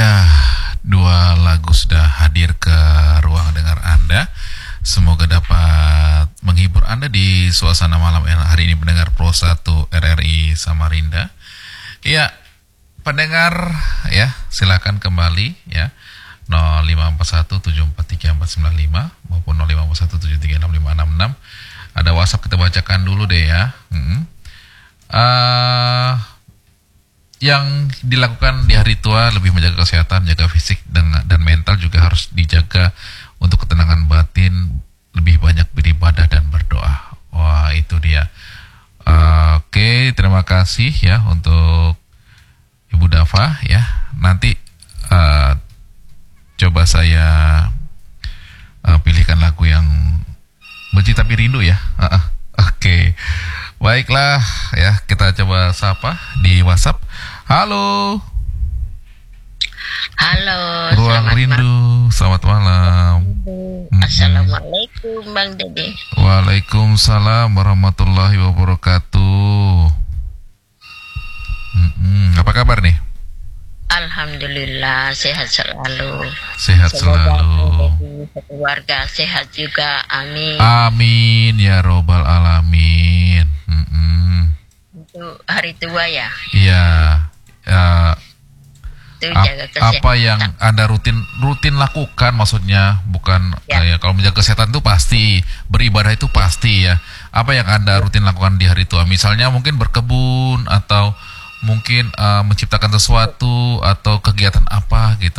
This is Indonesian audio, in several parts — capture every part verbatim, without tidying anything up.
Ya, dua lagu sudah hadir ke ruang dengar Anda. Semoga dapat menghibur Anda di suasana malam yang hari ini pendengar Pro satu R R I Samarinda. Ya, pendengar ya, silakan kembali ya. nol lima empat satu tujuh empat tiga empat sembilan lima maupun nol lima empat satu tujuh tiga enam lima enam enam. Ada WhatsApp, kita bacakan dulu deh ya. Hmm. Uh, yang dilakukan di hari tua lebih menjaga kesehatan, menjaga fisik dan, dan mental, juga harus dijaga untuk ketenangan batin, lebih banyak beribadah dan berdoa. Wah, itu dia. Uh, Oke, okay, terima kasih ya untuk Ibu Dava ya. Nanti uh, coba saya uh, pilihkan lagu yang benci tapi rindu ya. Uh, uh, Oke, okay. Baiklah ya, kita coba sapa di WhatsApp. Halo. Halo. Ruang Rindu, malam. Selamat malam. Assalamualaikum Bang Dede. Waalaikumsalam warahmatullahi wabarakatuh. Mm-mm. Apa kabar nih? Alhamdulillah, sehat selalu. Sehat Semoga selalu. Keluarga sehat juga, amin. Amin ya robbal alamin. Mm-mm. Itu hari tua ya? Iya. Ya, Itu ap- jaga kesehatan. apa yang Anda rutin rutin lakukan, maksudnya bukan Ya. kayak kalau menjaga kesehatan itu pasti, beribadah itu pasti ya. Apa yang Anda rutin lakukan di hari tua? Misalnya mungkin berkebun atau mungkin uh, menciptakan sesuatu atau kegiatan apa gitu.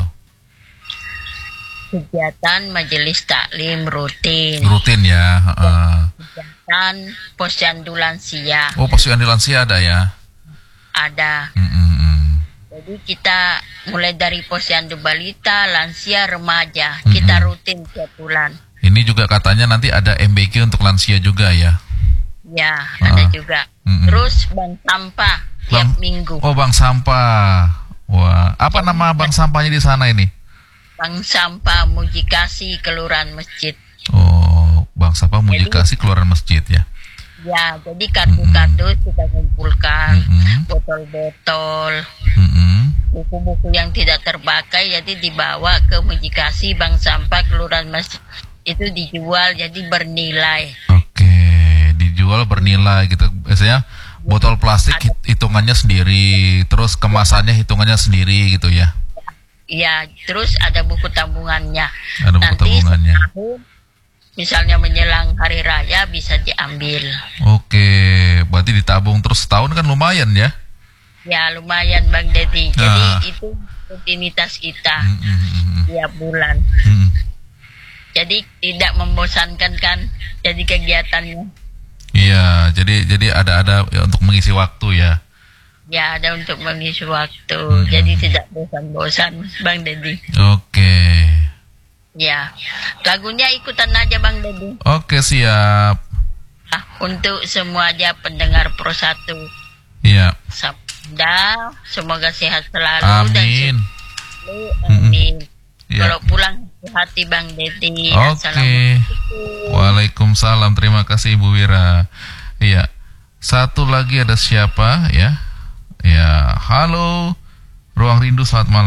Kegiatan majelis taklim rutin. Rutin ya. Uh. Kegiatan posyandu lansia Oh, posyandu lansia ada ya. ada. Mm-mm. Jadi kita mulai dari posyandu balita, lansia, remaja. Mm-mm. Kita rutin tiap bulan. Ini juga katanya nanti ada M B K untuk lansia juga ya. Ya, Ah. ada juga. Mm-mm. Terus bank sampah tiap Bang- minggu. Oh, bank sampah. Wah, apa nama bank sampahnya di sana ini? Bank sampah Mujikasi, Kelurahan Masjid. Oh, bank sampah Mujikasi Kelurahan Masjid ya. Ya, jadi kardus-kardus kita kumpulkan, Mm-mm. botol-botol, Mm-mm. buku-buku yang tidak terpakai, jadi dibawa ke Mujikasi, bank sampah Kelurahan Masjid. Itu dijual, jadi bernilai. Oke, dijual bernilai gitu. Biasanya botol plastik hit- hitungannya sendiri, terus kemasannya hitungannya sendiri gitu ya. Iya, terus ada buku tabungannya. Ada buku Nanti tabungannya. setahun, misalnya menjelang hari raya bisa diambil. Oke, berarti ditabung terus setahun kan lumayan ya. Ya lumayan Bang Dedi. Jadi Ah. itu rutinitas kita Mm-mm. tiap bulan. Mm. Jadi tidak membosankan kan jadi kegiatannya. Iya, jadi jadi ada ada ya, untuk mengisi waktu ya. Ya ada untuk mengisi waktu. Hmm. Jadi tidak bosan-bosan Bang Dedi. Oke, Ya. Lagunya ikutan aja Bang Dedi. oke siap. Ah, untuk semua aja pendengar Pro satu. Iya, Sabda, semoga sehat selalu dan amin. selalu amin. Iya. Kalau pulang hati Bang Dedi. Oke. Assalamualaikum. Waalaikumsalam. Terima kasih Ibu Wira. Iya. Satu lagi ada siapa ya? Ya, halo. Ruang Rindu, selamat malam.